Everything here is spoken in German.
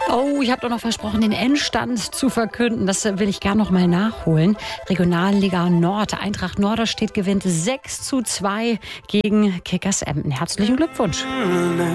Oh, ich habe doch noch versprochen, den Endstand zu verkünden. Das will ich gerne noch mal nachholen. Regionalliga Nord. Eintracht Norderstedt gewinnt 6:2 gegen Kickers Emden. Herzlichen Glückwunsch.